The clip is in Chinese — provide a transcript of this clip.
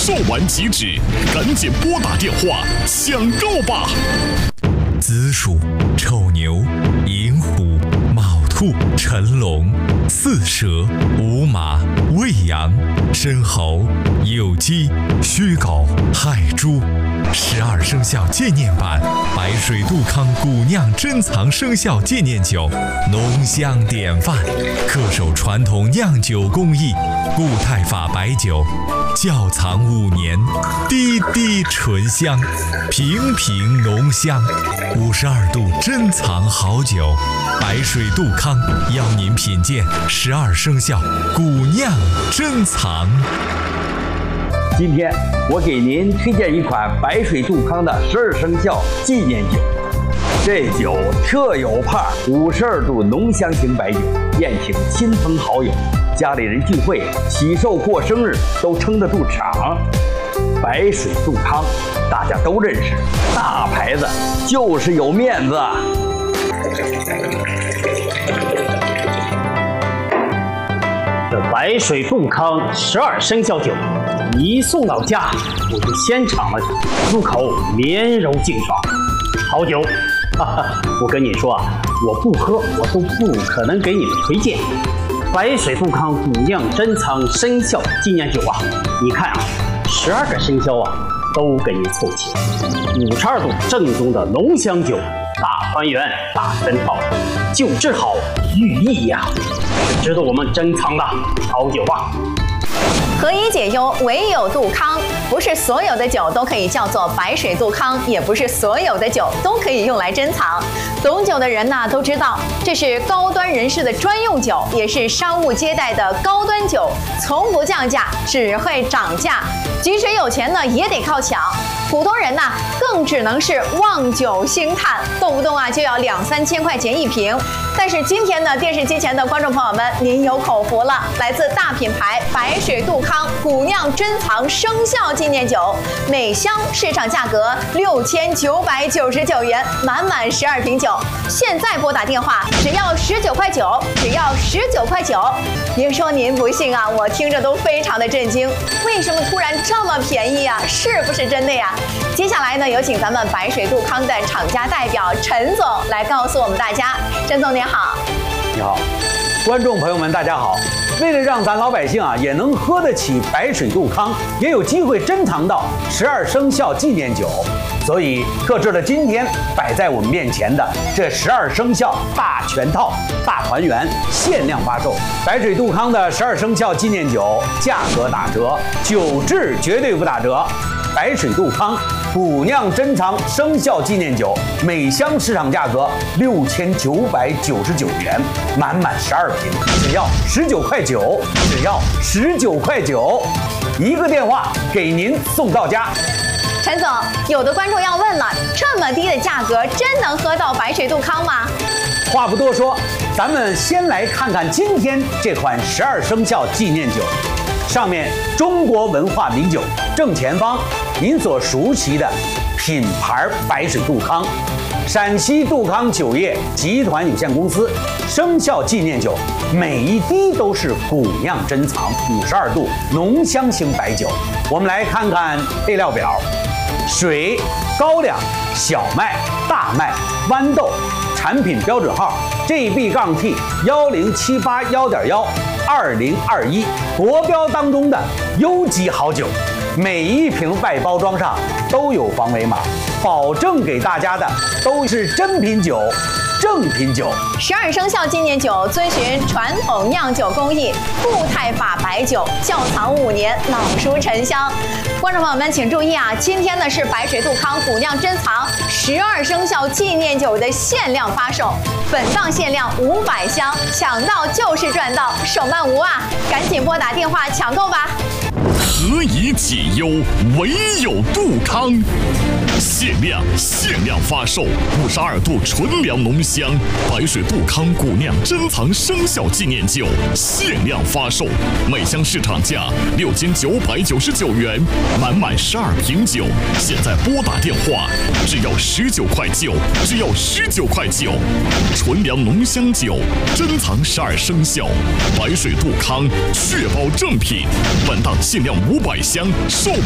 售完即止，赶紧拨打电话抢购吧！ 子鼠、丑牛、寅虎、卯兔、辰龙、巳蛇、午马、未羊、申猴、酉鸡、戌狗、亥猪。12生肖纪念版白水杜康古酿珍藏生肖纪念酒，浓香典范，恪守传统酿酒工艺，固态法白酒，窖藏5年，滴滴醇香，平平浓香，52度珍藏好酒。白水杜康邀您品鉴12生肖古酿珍藏。 今天我给您推荐一款白水杜康的12生肖纪念酒。这酒特有派，52度浓香型白酒，宴请亲朋好友、家里人聚会、喜寿过生日都撑得住场。白水杜康大家都认识，大牌子就是有面子。 这白水杜康12生肖酒一送到家，我就先尝了，入口绵柔净爽，好酒。我跟你说啊，我不喝我都不可能给你们推荐。白水杜康古酿珍藏生肖纪念酒啊，你看啊，12个生肖啊都给你凑齐，52度正宗的浓香酒，大团圆大珍宝，酒质好寓意呀，是值得我们珍藏的好酒啊。 何以解忧，唯有杜康。不是所有的酒都可以叫做白水杜康，也不是所有的酒都可以用来珍藏。懂酒的人呢都知道，这是高端人士的专用酒，也是商务接待的高端酒，从不降价，只会涨价。即使有钱呢，也得靠抢。普通人呢，更只能是望酒兴叹，动不动啊就要2-3千块钱一瓶。但是今天呢，电视机前的观众朋友们，您有口福了，来自大品牌白水杜康古酿珍藏生肖纪念酒，每箱市场价格6999元，满12瓶酒。现在拨打电话，只要19块9，只要19块9。别说您不信啊，我听着都非常的震惊，为什么突然这么便宜啊？是不是真的呀？接下来呢，有请咱们白水杜康的厂家代表陈总来告诉我们大家。陈总您好。 你好，观众朋友们大家好。为了让咱老百姓啊也能喝得起白水杜康，也有机会珍藏到12生肖纪念酒，所以特制了今天摆在我们面前的这12生肖大全套大团圆限量发售。白水杜康的12生肖纪念酒价格打折，酒质绝对不打折。白水杜康古酿珍藏生肖纪念酒，每箱市场价格6999元，满12瓶，只要19块9，只要19块9，一个电话给您送到家。 陈总，有的观众要问了，这么低的价格，真能喝到白水杜康吗？ 话不多说，咱们先来看看今天这款12生肖纪念酒。上面中国文化名酒，正前方您所熟悉的品牌白水杜康，陕西杜康酒业集团有限公司生肖纪念酒，每一滴都是古酿珍藏52度浓香型白酒。我们来看看配料表：水、高粱、小麦、大麦、豌豆，产品标准号 GB-T8781.12021，国标当中的优级好酒。每一瓶外包装上都有防伪码，保证给大家的都是真品酒、正品酒。 12生肖纪念酒遵循传统酿酒工艺，固态法白酒，窖藏5年，老熟陈香。观众朋友们请注意啊，今天呢是白水杜康古酿珍藏12生肖纪念酒的限量发售，本档限量500箱，抢到就是赚到，手慢无啊！赶紧拨打电话抢购吧。 何以解忧，唯有杜康。限量发售52度纯粮浓香白水杜康古酿珍藏生肖纪念酒，限量发售，每箱市场价6999元，满12瓶酒。现在拨打电话，只要19块9，只要19块9。纯粮浓香酒，珍藏12生肖，白水杜康确保正品。本档限量500箱，售